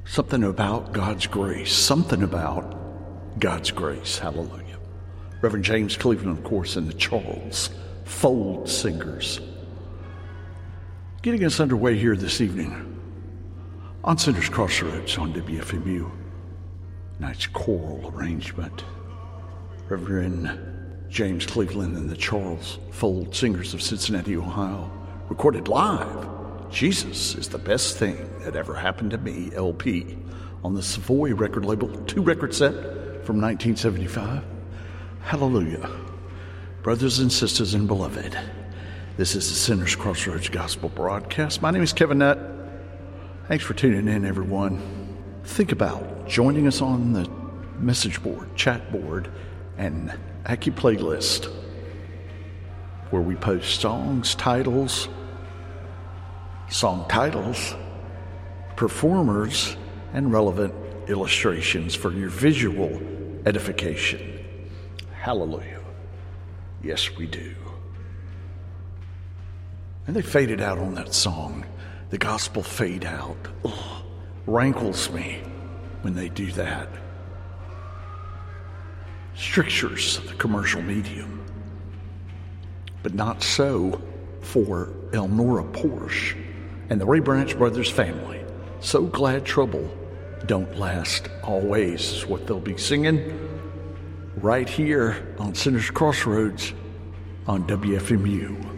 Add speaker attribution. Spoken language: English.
Speaker 1: Something about God's grace. Something about God's grace. Hallelujah. Reverend James Cleveland, of course, and the Charles Fold Singers. Getting us underway here this evening on Sinners Crossroads on WFMU. Nice choral arrangement. Reverend James Cleveland and the Charles Fold Singers of Cincinnati, Ohio, recorded live. Jesus is the best thing that ever happened to me, LP, on the Savoy record label, 2-record set from 1975. Hallelujah. Brothers and sisters and beloved, this is the Sinners Crossroads Gospel Broadcast. My name is Kevin Nutt. Thanks for tuning in, everyone. Think about joining us on the message board, chat board, and Aki playlist, where we post songs, song titles, performers, and relevant illustrations for your visual edification. Hallelujah. Yes, we do. And they faded out on that song. The gospel fade out. Ugh, rankles me when they do that. Strictures of the commercial medium. But not so for Elnora Porsche and the Ray Branch Brothers family. So glad trouble don't last always is what they'll be singing right here on Sinners Crossroads on WFMU.